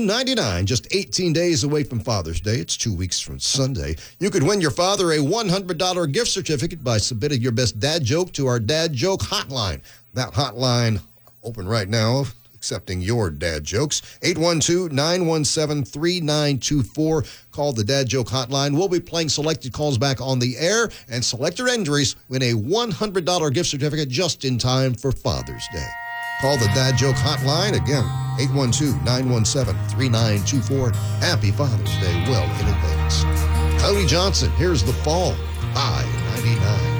$29.99, just 18 days away from Father's Day. It's 2 weeks from Sunday. You could win your father a $100 gift certificate by submitting your best dad joke to our Dad Joke Hotline. That hotline open right now, accepting your dad jokes. 812-917-3924. Call the Dad Joke Hotline. We'll be playing selected calls back on the air, and selected entries win a $100 gift certificate just in time for Father's Day. Call the Dad Joke Hotline again, 812-917-3924. Happy Father's Day well in advance. Cody Johnson, here's The Fall, High 99.